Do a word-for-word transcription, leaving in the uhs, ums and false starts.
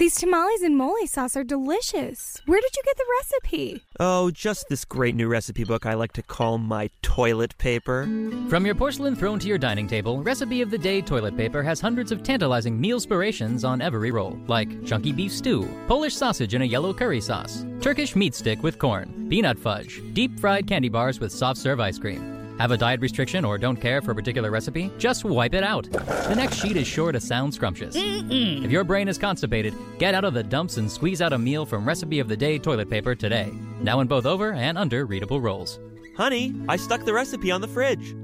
These tamales and mole sauce are delicious. Where did you get the recipe? Oh, just this great new recipe book I like to call my toilet paper. From your porcelain throne to your dining table, Recipe of the Day toilet paper has hundreds of tantalizing meal-spirations on every roll, like chunky beef stew, Polish sausage in a yellow curry sauce, Turkish meat stick with corn, peanut fudge, deep-fried candy bars with soft-serve ice cream. Have a diet restriction or don't care for a particular recipe? Just wipe it out. The next sheet is sure to sound scrumptious. Mm-mm. If your brain is constipated, get out of the dumps and squeeze out a meal from Recipe of the Day toilet paper today. Now in both over and under readable rolls. Honey, I stuck the recipe on the fridge.